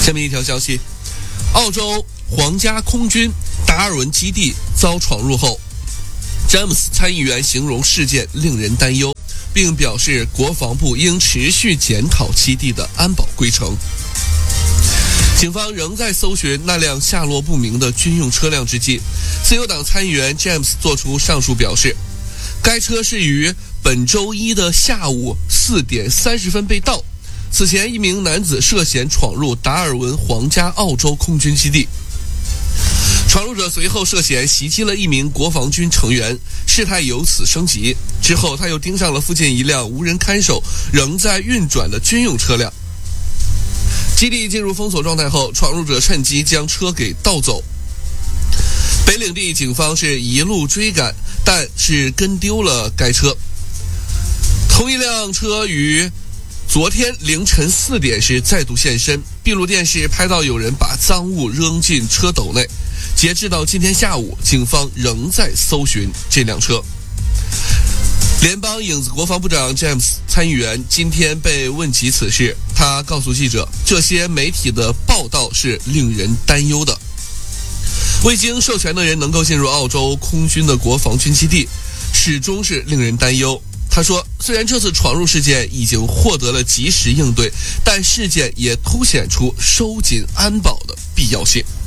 下面一条消息，澳洲皇家空军达尔文基地遭闯入后，詹姆斯参议员形容事件令人担忧，并表示国防部应持续检讨基地的安保规程。警方仍在搜寻那辆下落不明的军用车辆之际，自由党参议员 James 作出上述表示，该车是于本周一的下午4点30分被盗。此前一名男子涉嫌闯入达尔文皇家澳洲空军基地，闯入者随后涉嫌袭击了一名国防军成员，事态由此升级。之后他又盯上了附近一辆无人看守仍在运转的军用车辆。基地进入封锁状态后，闯入者趁机将车给盗走。北领地警方是一路追赶，但是跟丢了该车。同一辆车于昨天凌晨4点时再度现身，闭路电视拍到有人把赃物扔进车斗内。截至到今天下午，警方仍在搜寻这辆车。联邦影子国防部长 James 参议员今天被问及此事，他告诉记者，这些媒体的报道是令人担忧的。未经授权的人能够进入澳洲空军的国防军基地，始终是令人担忧。他说，虽然这次闯入事件已经获得了及时应对，但事件也凸显出收紧安保的必要性。